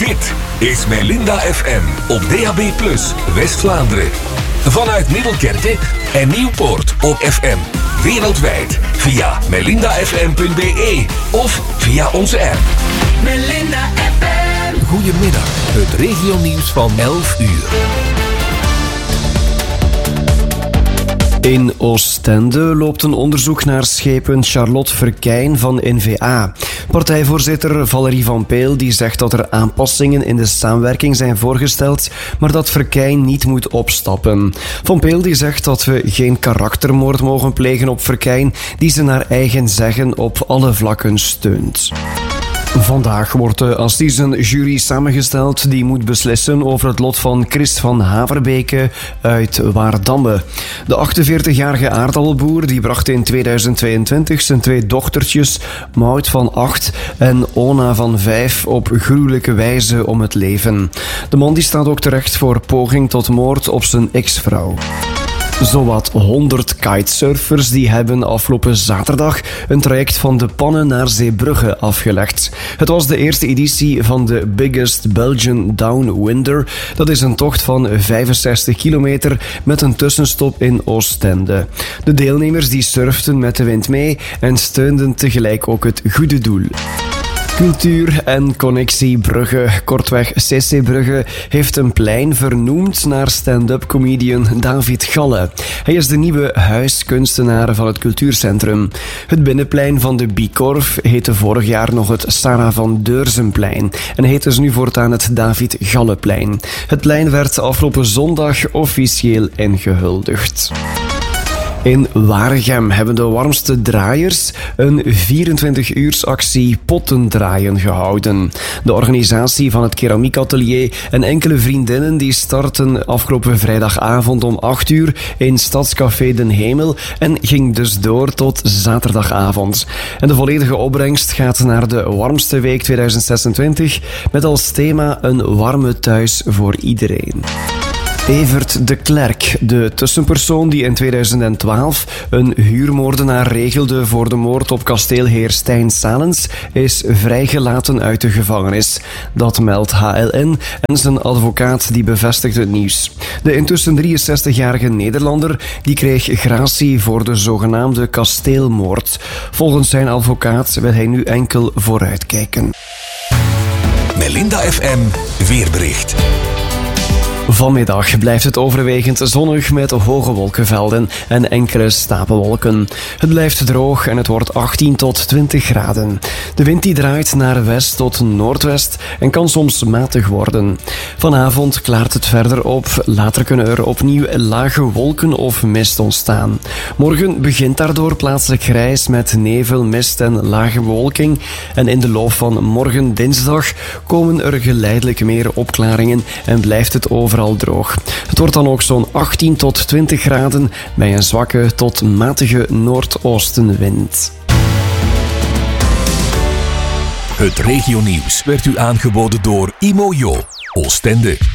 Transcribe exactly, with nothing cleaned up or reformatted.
Dit is Melinda F M op D A B plus, West-Vlaanderen. Vanuit Middelkerke en Nieuwpoort op F M. Wereldwijd via melinda f m punt b e of via onze app. Melinda F M. Goedemiddag, het regionieuws van elf uur. In Oostende loopt een onderzoek naar schepen Charlotte Verkijn van N V A. Partijvoorzitter Valerie van Peel die zegt dat er aanpassingen in de samenwerking zijn voorgesteld, maar dat Verkijn niet moet opstappen. Van Peel die zegt dat we geen karaktermoord mogen plegen op Verkijn, die ze naar eigen zeggen op alle vlakken steunt. Vandaag wordt de assisenjury samengesteld die moet beslissen over het lot van Chris van Haverbeke uit Waardamme. De achtenveertigjarige aardappelboer die bracht in tweeduizend tweeëntwintig zijn twee dochtertjes, Maud van acht en Ona van vijf, op gruwelijke wijze om het leven. De man die staat ook terecht voor poging tot moord op zijn ex-vrouw. Zowat honderd kitesurfers die hebben afgelopen zaterdag een traject van De Pannen naar Zeebrugge afgelegd. Het was de eerste editie van de Biggest Belgian Downwinder. Dat is een tocht van vijfenzestig kilometer met een tussenstop in Oostende. De deelnemers die surften met de wind mee en steunden tegelijk ook het goede doel. Cultuur en Connectie Brugge, kortweg C C Brugge, heeft een plein vernoemd naar stand-up comedian David Galle. Hij is de nieuwe huiskunstenaar van het cultuurcentrum. Het binnenplein van de Bikorf heette vorig jaar nog het Sarah van Deurzenplein en heet dus nu voortaan het David Galleplein. Het plein werd afgelopen zondag officieel ingehuldigd. In Waregem hebben de warmste draaiers een vierentwintig-uursactie pottendraaien gehouden. De organisatie van het keramiekatelier en enkele vriendinnen die starten afgelopen vrijdagavond om acht uur in Stadscafé Den Hemel en ging dus door tot zaterdagavond. En de volledige opbrengst gaat naar de warmste week tweeduizend zesentwintig met als thema een warme thuis voor iedereen. Evert de Klerk, de tussenpersoon die in tweeduizend twaalf een huurmoordenaar regelde voor de moord op kasteelheer Stijn Salens, is vrijgelaten uit de gevangenis. Dat meldt H L N en zijn advocaat die bevestigt het nieuws. De intussen drieënzestigjarige Nederlander die kreeg gratie voor de zogenaamde kasteelmoord. Volgens zijn advocaat wil hij nu enkel vooruitkijken. Melinda F M weerbericht. Vanmiddag blijft het overwegend zonnig met hoge wolkenvelden en enkele stapelwolken. Het blijft droog en het wordt achttien tot twintig graden. De wind die draait naar west tot noordwest en kan soms matig worden. Vanavond klaart het verder op. Later kunnen er opnieuw lage wolken of mist ontstaan. Morgen begint daardoor plaatselijk grijs met nevel, mist en lage bewolking. En in de loop van morgen dinsdag komen er geleidelijk meer opklaringen en blijft het overal droog. Het wordt dan ook zo'n achttien tot twintig graden bij een zwakke tot matige noordoostenwind. Het regionieuws werd u aangeboden door Imojo, Oostende.